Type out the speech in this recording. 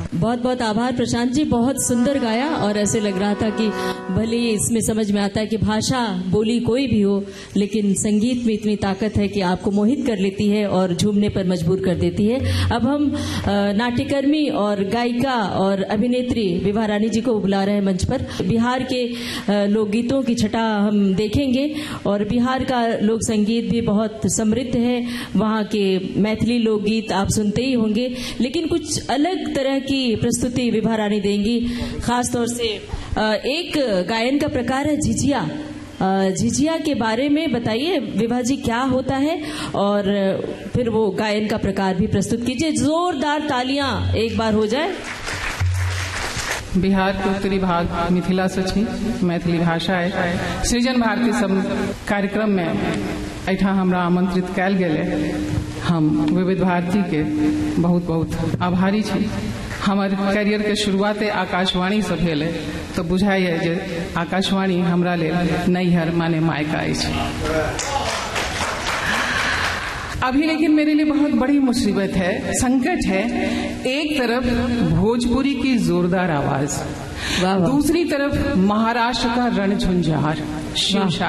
बहुत बहुत आभार प्रशांत जी, बहुत सुंदर गाया। और ऐसे लग रहा था कि भले ही इसमें समझ में आता है कि भाषा बोली कोई भी हो, लेकिन संगीत में इतनी ताकत है कि आपको मोहित कर लेती है और झूमने पर मजबूर कर देती है। अब हम नाट्यकर्मी और गायिका और अभिनेत्री विभा रानी जी को बुला रहे हैं मंच पर। बिहार के लोकगीतों की छटा हम देखेंगे और बिहार का लोक संगीत भी बहुत समृद्ध है। वहाँ के मैथिली लोकगीत आप सुनते ही होंगे, लेकिन कुछ अलग तरह की प्रस्तुति विभा रानी देंगी। खास तौर से एक गायन का प्रकार है झिझिया। झिझिया के बारे में बताइए विभा जी, क्या होता है, और फिर वो गायन का प्रकार भी प्रस्तुत कीजिए। जोरदार तालियां एक बार हो जाए। बिहार के उत्तरी भाग मिथिला से छी, मैथिली भाषा है। सृजन भारती सब कार्यक्रम में एठा हमरा आमंत्रित कयल गेल। हम विविध भारती के बहुत बहुत आभारी छी। हमर कैरियर के शुरुआते आकाशवाणी से भेल है, तो बुझाइए जे आकाशवाणी हमरा लेल नैहर माने मायका अछि। अभी लेकिन मेरे लिए बहुत बड़ी मुसीबत है, संकट है। एक तरफ भोजपुरी की जोरदार आवाज, दूसरी तरफ महाराष्ट्र का रणझुंझार शिव